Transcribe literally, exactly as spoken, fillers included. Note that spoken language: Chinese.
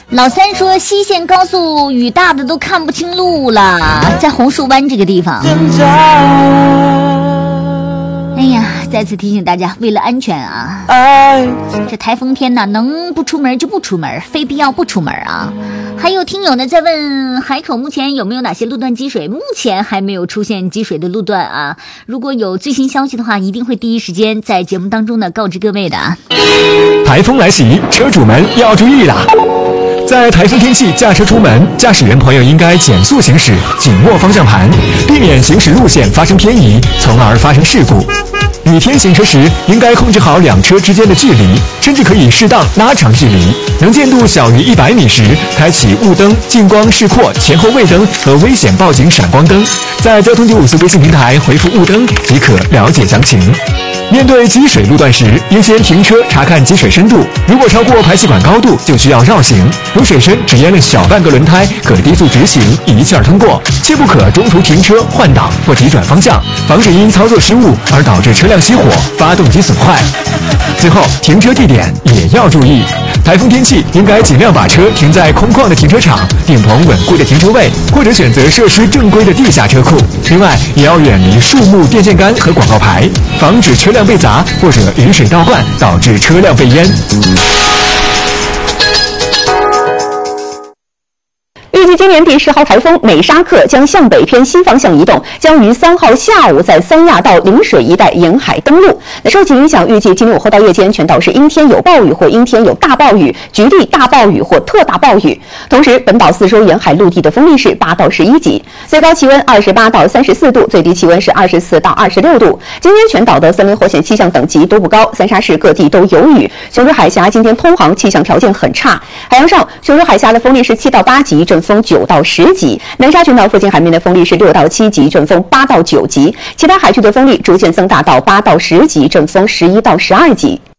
老三说西线高速雨大的都看不清路了，在红树湾这个地方。哎呀，再次提醒大家，为了安全啊，这台风天呢，能不出门就不出门，非必要不出门啊。还有听友呢在问海口目前有没有哪些路段积水，目前还没有出现积水的路段啊。如果有最新消息的话，一定会第一时间在节目当中呢告知各位的啊。 台风来袭，车主们要注意啦！在台风天气驾车出门，驾驶员朋友应该减速行驶，紧握方向盘，避免行驶路线发生偏移，从而发生事故。雨天行车时，应该控制好两车之间的距离，甚至可以适当拉长距离。能见度小于一百米时，开启雾灯、近光视廓、前后卫灯和危险报警闪光灯。在交通九五四微信平台回复雾灯即可了解详情。面对积水路段时，应先停车查看积水深度，如果超过排气管高度，就需要绕行。如水深只淹了小半个轮胎，可低速直行，一气儿通过，切不可中途停车换挡或急转方向，防止因操作失误而导致车辆熄火、发动机损坏。最后，停车地点也要注意，台风天气应该尽量把车停在空旷的停车场、顶棚稳固的停车位，或者选择设施正规的地下车库。另外，也要远离树木、电线杆和广告牌，防止车辆被砸或者雨水倒灌导致车辆被淹。 预计今年第十号台风美沙克将向北偏西方向移动，将于三号下午在三亚到陵水一带沿海登陆。那受其影响，预计今日午后到夜间全岛是阴天有暴雨或阴天有大暴雨，局地大暴雨或特大暴雨。同时，本岛四周沿海陆地的风力是八到十一级，最高气温二十八到三十四度，最低气温是二十四到二十六度。今天全岛的森林火险气象等级都不高，三沙市各地都有雨。琼州海峡今天通航气象条件很差，海洋上琼州海峡的风力是七到八级，阵风九到十级，南沙群岛附近海面的风力是六到七级，阵风八到九级，其他海区的风力逐渐增大到八到十级，阵风十一到十二级。